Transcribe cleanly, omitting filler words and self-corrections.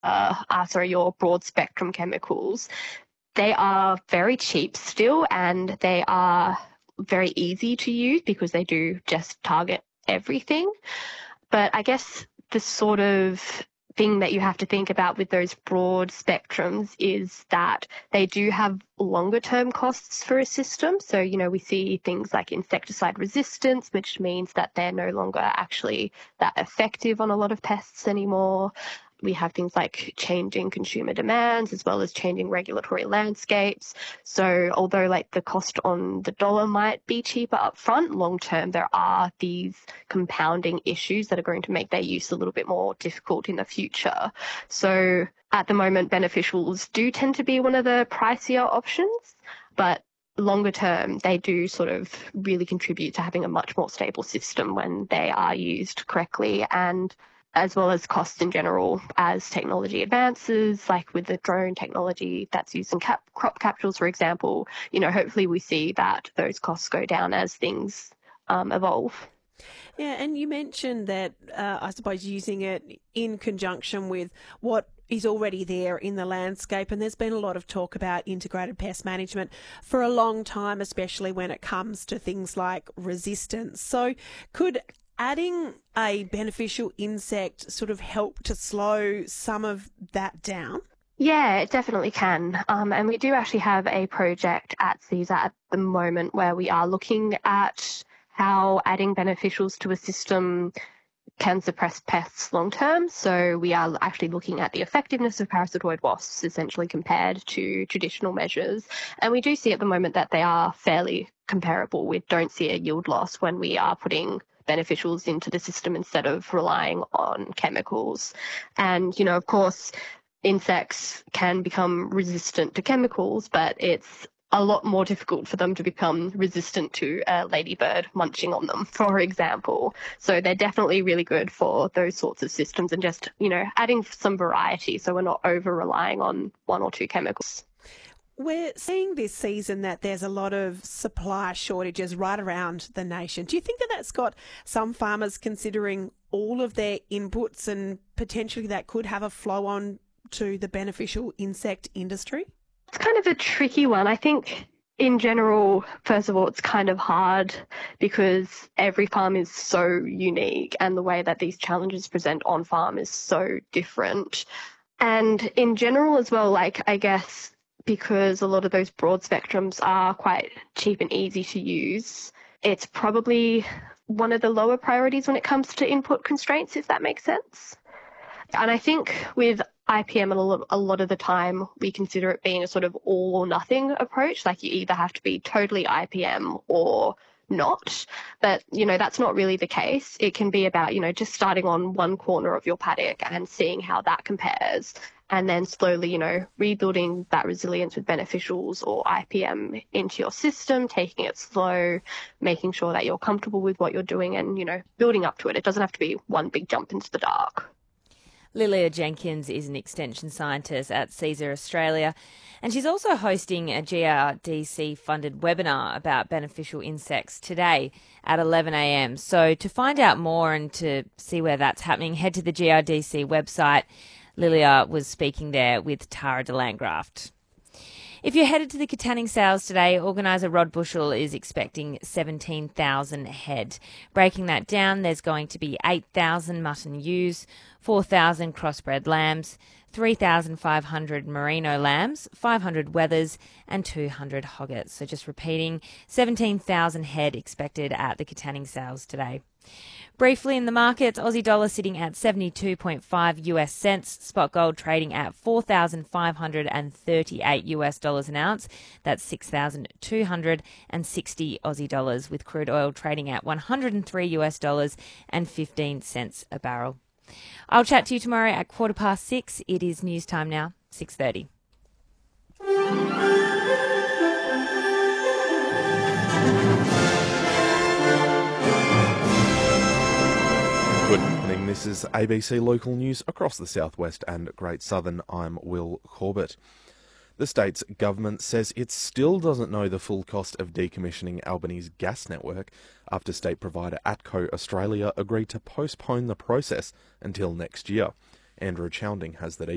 your broad spectrum chemicals, they are very cheap still, and they are very easy to use because they do just target everything. But I guess the sort of thing that you have to think about with those broad spectrums is that they do have longer term costs for a system. So, we see things like insecticide resistance, which means that they're no longer actually that effective on a lot of pests anymore. We have things like changing consumer demands as well as changing regulatory landscapes. So although the cost on the dollar might be cheaper up front, long term there are these compounding issues that are going to make their use a little bit more difficult in the future. So at the moment, beneficials do tend to be one of the pricier options, but longer term, they do sort of really contribute to having a much more stable system when they are used correctly, and as well as costs in general as technology advances, like with the drone technology that's used in crop capsules, for example. Hopefully we see that those costs go down as things evolve. Yeah, and you mentioned that, I suppose, using it in conjunction with what is already there in the landscape, and there's been a lot of talk about integrated pest management for a long time, especially when it comes to things like resistance. So could adding a beneficial insect sort of help to slow some of that down? Yeah, it definitely can. And we do actually have a project at CSER at the moment where we are looking at how adding beneficials to a system can suppress pests long term. So we are actually looking at the effectiveness of parasitoid wasps essentially compared to traditional measures. And we do see at the moment that they are fairly comparable. We don't see a yield loss when we are putting beneficials into the system instead of relying on chemicals. And, of course, insects can become resistant to chemicals, but it's a lot more difficult for them to become resistant to a ladybird munching on them, for example. So they're definitely really good for those sorts of systems and just, adding some variety so we're not over-relying on one or two chemicals. We're seeing this season that there's a lot of supply shortages right around the nation. Do you think that that's got some farmers considering all of their inputs, and potentially that could have a flow on to the beneficial insect industry? It's kind of a tricky one. I think in general, first of all, it's kind of hard because every farm is so unique and the way that these challenges present on farm is so different. And in general as well, I guess because a lot of those broad spectrums are quite cheap and easy to use, it's probably one of the lower priorities when it comes to input constraints, if that makes sense. And I think with IPM, a lot of the time we consider it being a sort of all or nothing approach. Like you either have to be totally IPM or not. But, that's not really the case. It can be about, just starting on one corner of your paddock and seeing how that compares, and then slowly, rebuilding that resilience with beneficials or IPM into your system, taking it slow, making sure that you're comfortable with what you're doing and, building up to it. It doesn't have to be one big jump into the dark. Lilia Jenkins is an extension scientist at CSER Australia, and she's also hosting a GRDC-funded webinar about beneficial insects today at 11 a.m. So to find out more and to see where that's happening, head to the GRDC website. Lilia was speaking there with Tara de Landgraft. If you're headed to the Katanning sales today, organiser Rod Bushell is expecting 17,000 head. Breaking that down, there's going to be 8,000 mutton ewes, 4,000 crossbred lambs, 3,500 merino lambs, 500 wethers and 200 hoggets. So just repeating, 17,000 head expected at the Katanning sales today. Briefly in the markets, Aussie dollar sitting at 72.5 US cents, spot gold trading at 4,538 US dollars an ounce. That's 6,260 Aussie dollars, with crude oil trading at 103 US dollars and 15 cents a barrel. I'll chat to you tomorrow at 6:15. It is news time now, 6:30. Good morning, this is ABC Local News across the southwest and Great Southern. I'm Will Corbett. The state's government says it still doesn't know the full cost of decommissioning Albany's gas network after state provider ATCO Australia agreed to postpone the process until next year. Andrew Chowding has the details.